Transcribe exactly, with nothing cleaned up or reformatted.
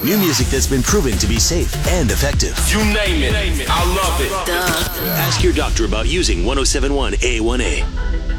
New music that's been proven to be safe and effective. You name it, I love it. Duh. Ask your doctor about using one oh seven point one A one A.